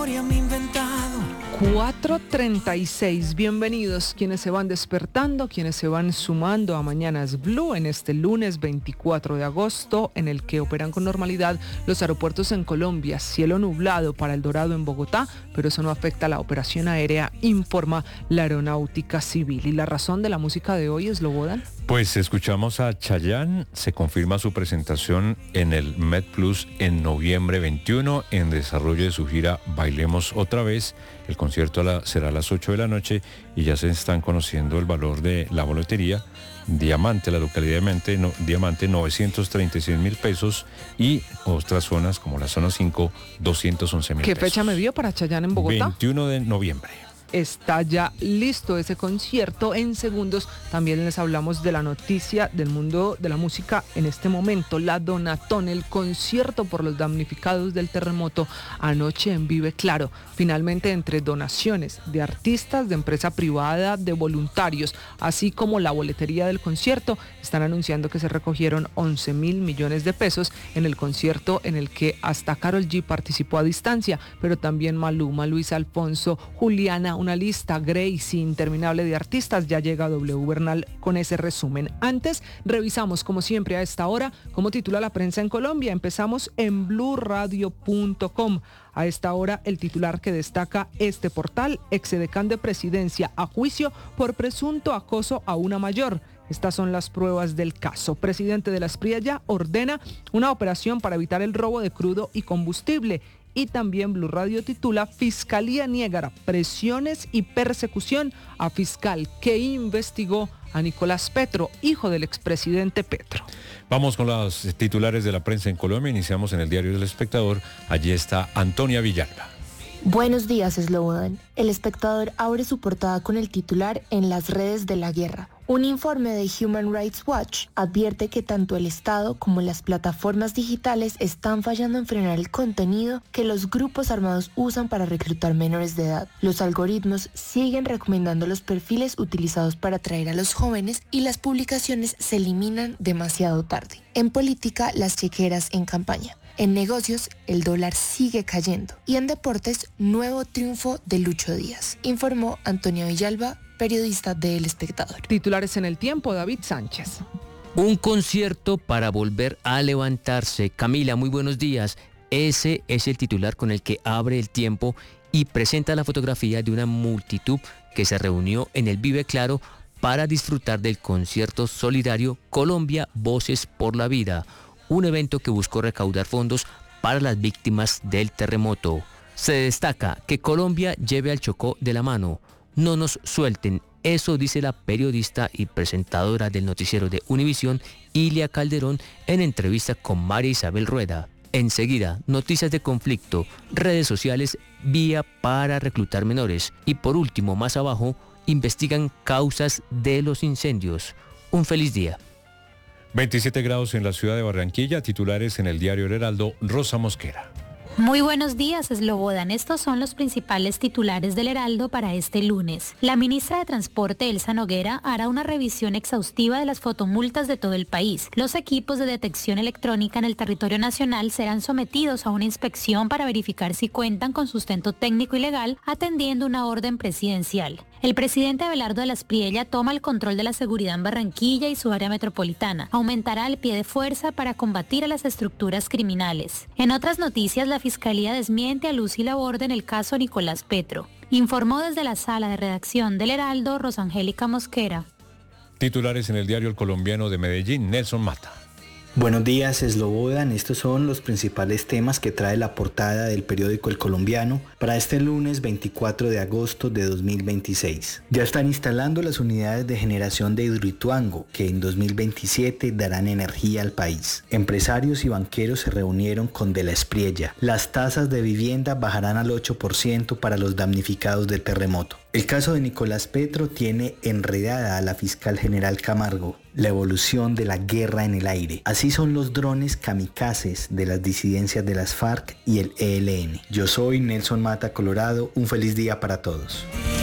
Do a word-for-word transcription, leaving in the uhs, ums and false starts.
historia me he inventado. cuatro treinta y seis, bienvenidos quienes se van despertando, quienes se van sumando a Mañanas Blue en este lunes veinticuatro de agosto, en el que operan con normalidad los aeropuertos en Colombia, cielo nublado para El Dorado en Bogotá, pero eso no afecta a la operación aérea, informa la Aeronáutica Civil. ¿Y la razón de la música de hoy es Slobodan? Pues escuchamos a Chayanne, se confirma su presentación en el Met Plus en noviembre veintiuno, en desarrollo de su gira Bailemos Otra Vez. El concierto a la, será a las ocho de la noche y ya se están conociendo el valor de la boletería. Diamante, la localidad de Diamante, no, Diamante novecientos treinta y seis mil pesos, y otras zonas como la zona cinco, doscientos once mil ¿Qué pesos. fecha me dio para Chayanne en Bogotá? veintiuno de noviembre. Está ya listo ese concierto. En segundos también les hablamos de la noticia del mundo de la música en este momento, la Donatón, el concierto por los damnificados del terremoto anoche en Vive Claro. Finalmente, entre donaciones de artistas, de empresa privada, de voluntarios, así como la boletería del concierto, están anunciando que se recogieron once mil millones de pesos en el concierto en el que hasta Karol G participó a distancia, pero también Maluma, Luis Alfonso, Juliana, una lista Gracie interminable de artistas. Ya llega W Bernal con ese resumen. Antes, revisamos como siempre a esta hora cómo titula la prensa en Colombia. Empezamos en blue radio punto com. A esta hora, el titular que destaca este portal: exedecán de presidencia a juicio por presunto acoso a una mayor. Estas son las pruebas del caso. Presidente de la Espriella ordena una operación para evitar el robo de crudo y combustible. Y también Blue Radio titula: Fiscalía niega presiones y persecución a fiscal que investigó a Nicolás Petro, hijo del expresidente Petro. Vamos con los titulares de la prensa en Colombia. Iniciamos en el diario El Espectador. Allí está Antonia Villalba. Buenos días, Slobodan. El Espectador abre su portada con el titular: En las redes de la guerra. Un informe de Human Rights Watch advierte que tanto el Estado como las plataformas digitales están fallando en frenar el contenido que los grupos armados usan para reclutar menores de edad. Los algoritmos siguen recomendando los perfiles utilizados para atraer a los jóvenes y las publicaciones se eliminan demasiado tarde. En política, las chequeras en campaña. En negocios, el dólar sigue cayendo. Y en deportes, nuevo triunfo de Lucho Díaz, informó Antonia Villalba, periodista de El Espectador. Titulares en El Tiempo, David Sánchez. Un concierto para volver a levantarse. Camila, muy buenos días. Ese es el titular con el que abre El Tiempo y presenta la fotografía de una multitud que se reunió en el Vive Claro para disfrutar del concierto solidario Colombia Voces por la Vida, un evento que buscó recaudar fondos para las víctimas del terremoto. Se destaca que Colombia lleve al Chocó de la mano. No nos suelten, eso dice la periodista y presentadora del noticiero de Univisión, Ilia Calderón, en entrevista con María Isabel Rueda. Enseguida, noticias de conflicto, redes sociales, vía para reclutar menores. Y por último, más abajo, investigan causas de los incendios. Un feliz día. veintisiete grados en la ciudad de Barranquilla. Titulares en el diario El Heraldo, Rosa Mosquera. Muy buenos días, Slobodan. Estos son los principales titulares del Heraldo para este lunes. La ministra de Transporte, Elsa Noguera, hará una revisión exhaustiva de las fotomultas de todo el país. Los equipos de detección electrónica en el territorio nacional serán sometidos a una inspección para verificar si cuentan con sustento técnico y legal, atendiendo una orden presidencial. El presidente Abelardo de la Espriella toma el control de la seguridad en Barranquilla y su área metropolitana. Aumentará el pie de fuerza para combatir a las estructuras criminales. En otras noticias, la Fiscalía desmiente a Lucy Laborde en el caso Nicolás Petro. Informó desde la sala de redacción del Heraldo, Rosangélica Mosquera. Titulares en el diario El Colombiano de Medellín, Nelson Mata. Buenos días, Slobodan. Estos son los principales temas que trae la portada del periódico El Colombiano para este lunes veinticuatro de agosto de dos mil veintiséis. Ya están instalando las unidades de generación de Hidroituango, que en dos mil veintisiete darán energía al país. Empresarios y banqueros se reunieron con De la Espriella. Las tasas de vivienda bajarán al ocho por ciento para los damnificados del terremoto. El caso de Nicolás Petro tiene enredada a la fiscal general Camargo. La evolución de la guerra en el aire. Así son los drones kamikazes de las disidencias de las FARC y el E L N. Yo soy Nelson Mata, Colorado. Un feliz día para todos.